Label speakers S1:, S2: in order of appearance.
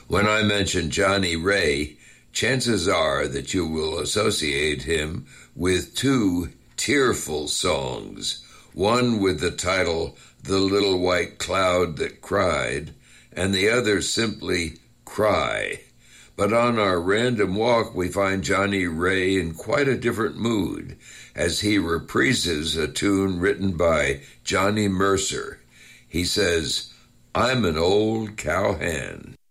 S1: When I mention Johnny Ray, chances are that you will associate him with two tearful songs, one with the title The Little White Cloud That Cried, and the other simply Cry. But on our random walk, we find Johnny Ray in quite a different mood as he reprises a tune written by Johnny Mercer. He says, "I'm an old cowhand."